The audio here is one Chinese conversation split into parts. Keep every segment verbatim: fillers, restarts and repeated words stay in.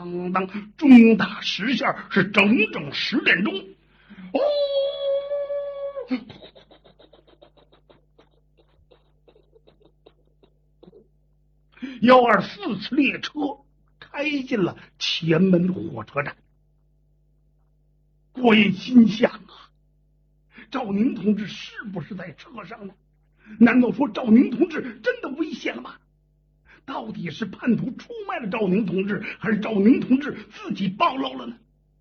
当当，钟打十下，是整整十点钟。哦，幺二四次列车开进了前门火车站。郭爷心想啊，赵宁同志是不是在车上呢？难道说赵宁同志真的危险了吗？到底是叛徒出卖了赵宁同志，还是赵宁同志自己暴露了呢？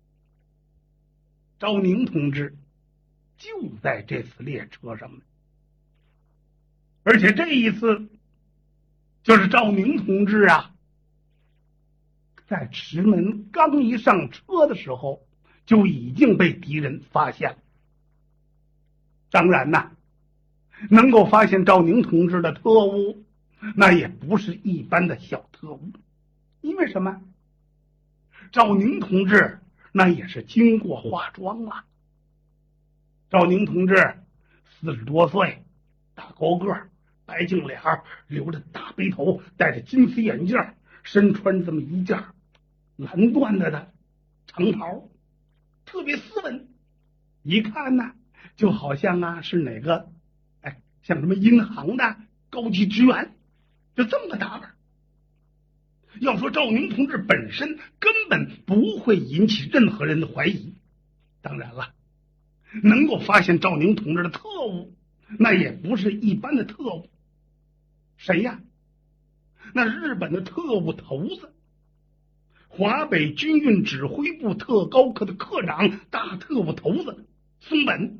赵宁同志就在这次列车上呢，而且这一次就是赵宁同志啊，在池门刚一上车的时候就已经被敌人发现了。当然呐，能够发现赵宁同志的特务，那也不是一般的小特务。因为什么？赵宁同志那也是经过化妆了。赵宁同志四十多岁，大高个，白净脸，留着大背头，戴着金丝眼镜，身穿这么一件蓝缎子的长袍，特别斯文，一看呢就好像啊是哪个哎像什么银行的高级职员，就这么个打扮。要说赵宁同志本身根本不会引起任何人的怀疑，当然了，能够发现赵宁同志的特务，那也不是一般的特务。谁呀？那日本的特务头子，华北军运指挥部特高科的科长，大特务头子松本。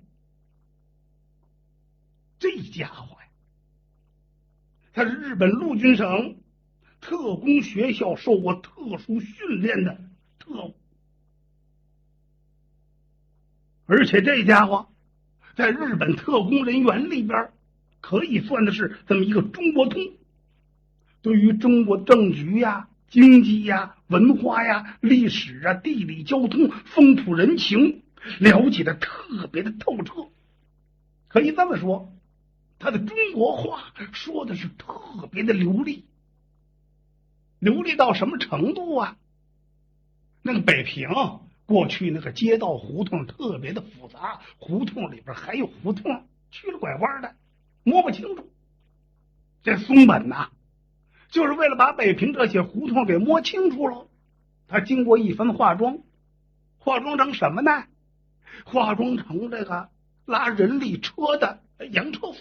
这家伙呀，他是日本陆军省特工学校受过特殊训练的特务，而且这家伙在日本特工人员里边可以算的是这么一个中国通，对于中国政局呀、经济呀、文化呀、历史啊、地理交通、风土人情了解的特别的透彻。可以这么说，他的中国话说的是特别的流利。流利到什么程度啊？那个北平过去那个街道胡同特别的复杂，胡同里边还有胡同曲了拐弯的，摸不清楚。这松本呐、啊，就是为了把北平这些胡同给摸清楚了，他经过一番化妆，化妆成什么呢？化妆成这个拉人力车的洋车夫。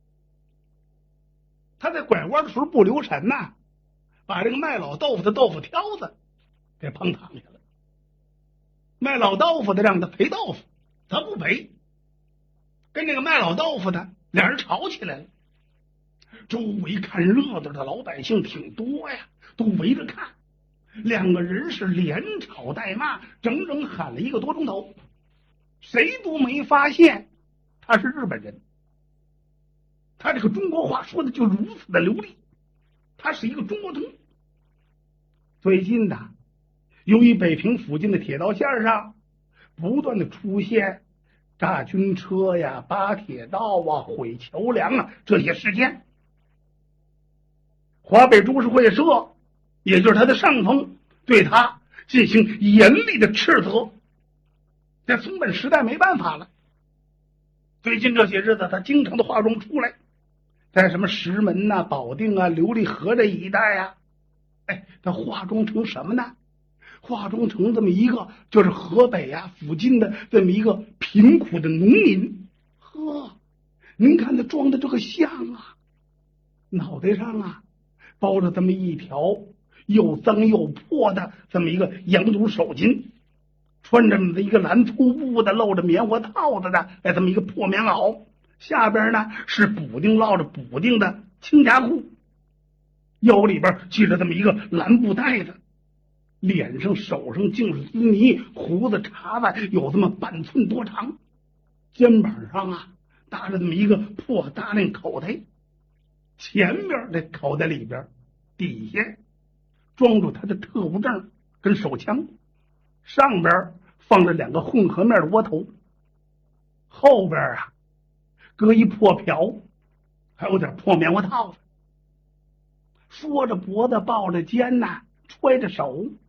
他在拐弯的时候不留神呐、啊，把这个卖老豆腐的豆腐挑子给碰躺下了。卖老豆腐的让他赔豆腐，他不赔，跟这个卖老豆腐的俩人吵起来了。周围看热闹的老百姓挺多呀，都围着看。两个人是连吵带骂，整整喊了一个多钟头，谁都没发现他是日本人。他这个中国话说的就如此的流利，他是一个中国通。最近的，由于北平附近的铁道线上不断的出现炸军车呀、扒铁道啊、毁桥梁啊这些事件，华北株式会社也就是他的上峰对他进行严厉的斥责。这松本实在没办法了，最近这些日子他经常的化妆出来，在什么石门啊、保定啊、琉璃河这一带呀、啊，哎，他化妆成什么呢？化妆成这么一个就是河北啊附近的这么一个贫苦的农民。呵，您看他装的这个像啊，脑袋上啊包着这么一条又脏又破的这么一个羊肚手巾，穿着一个蓝粗布的露着棉花套子的哎这么一个破棉袄，下边呢是补丁落着补丁的青夹裤，腰里边系着这么一个蓝布袋子，脸上手上尽是淤泥，胡子茬子有这么半寸多长，肩膀上啊搭着这么一个破搭裢口袋，前边这口袋里边底下装住他的特务证跟手枪，上边放着两个混合面的窝头，后边啊搁一破瓢，还有点破棉花套子，缩着脖子抱着肩呐、揣着手，